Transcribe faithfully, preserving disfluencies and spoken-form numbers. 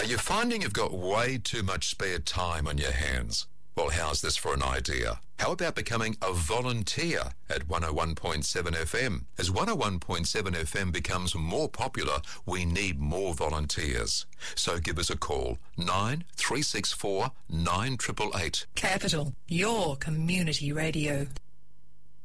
Are you finding you've got way too much spare time on your hands? Well, how's this for an idea? How about becoming a volunteer at one oh one point seven F M? As one oh one point seven F M becomes more popular, we need more volunteers. So give us a call, nine three six four nine eight eight eight. Capital, your community radio.